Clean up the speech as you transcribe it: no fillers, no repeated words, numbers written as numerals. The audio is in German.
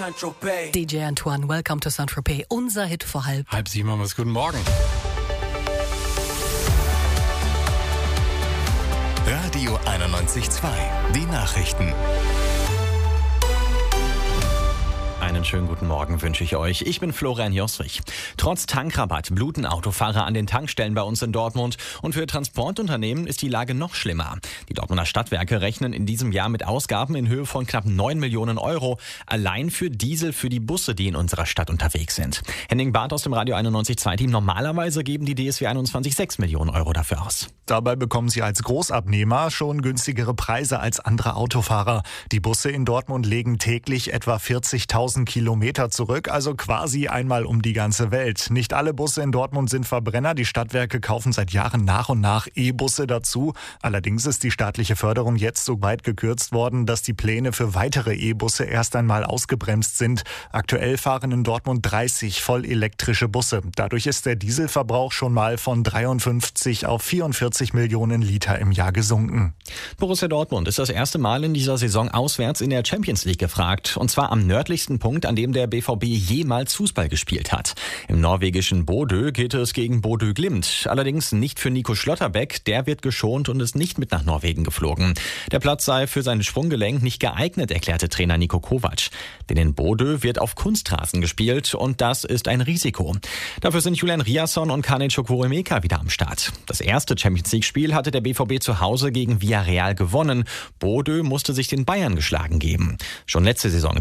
DJ Antoine, welcome to Saint-Tropez. Unser Hit vor halb. 6:30 haben wir es. Guten Morgen. Radio 91.2. Die Nachrichten. Einen schönen guten Morgen wünsche ich euch. Ich bin Florian Josrich. Trotz Tankrabatt bluten Autofahrer an den Tankstellen bei uns in Dortmund. Und für Transportunternehmen ist die Lage noch schlimmer. Die Dortmunder Stadtwerke rechnen in diesem Jahr mit Ausgaben in Höhe von knapp 9 Millionen Euro. Allein für Diesel für die Busse, die in unserer Stadt unterwegs sind. Henning Barth aus dem Radio 91.2-Team. Normalerweise geben die DSW 21 6 Millionen Euro dafür aus. Dabei bekommen sie als Großabnehmer schon günstigere Preise als andere Autofahrer. Die Busse in Dortmund legen täglich etwa 40.000 Kilometer zurück, also quasi einmal um die ganze Welt. Nicht alle Busse in Dortmund sind Verbrenner. Die Stadtwerke kaufen seit Jahren nach und nach E-Busse dazu. Allerdings ist die staatliche Förderung jetzt so weit gekürzt worden, dass die Pläne für weitere E-Busse erst einmal ausgebremst sind. Aktuell fahren in Dortmund 30 voll elektrische Busse. Dadurch ist der Dieselverbrauch schon mal von 53 auf 44 Millionen Liter im Jahr gesunken. Borussia Dortmund ist das erste Mal in dieser Saison auswärts in der Champions League gefragt. Und zwar am nördlichsten Punkt, an dem der BVB jemals Fußball gespielt hat. Im norwegischen Bodø geht es gegen Bodø Glimt. Allerdings nicht für Nico Schlotterbeck. Der wird geschont und ist nicht mit nach Norwegen geflogen. Der Platz sei für sein Sprunggelenk nicht geeignet, erklärte Trainer Niko Kovac. Denn in Bodø wird auf Kunstrasen gespielt und das ist ein Risiko. Dafür sind Julian Riasson und Kane Chukwuemeka wieder am Start. Das erste Champions League-Spiel hatte der BVB zu Hause gegen Villarreal gewonnen. Bodø musste sich den Bayern geschlagen geben. Schon letzte Saison